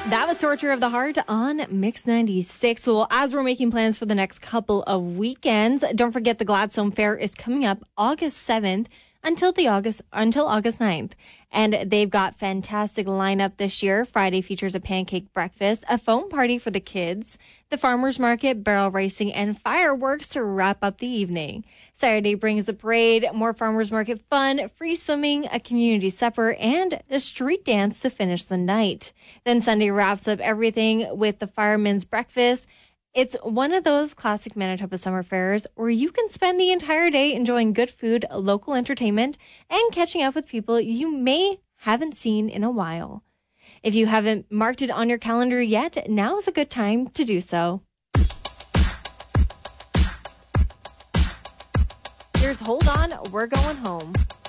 That was Torture of the Heart on Mix 96. Well, as we're making plans for the next couple of weekends, don't forget the Gladstone Fair is coming up August 7th until August 9th. And they've got fantastic lineup this year. Friday features a pancake breakfast, a foam party for the kids, the farmers market, barrel racing, and fireworks to wrap up the evening. Saturday brings the parade, more farmers market fun, free swimming, a community supper, and a street dance to finish the night. Then Sunday wraps up everything with the fireman's breakfast. It's one of those classic Manitoba summer fairs where you can spend the entire day enjoying good food, local entertainment, and catching up with people you may haven't seen in a while. If you haven't marked it on your calendar yet, now is a good time to do so. Here's Hold On, We're Going Home.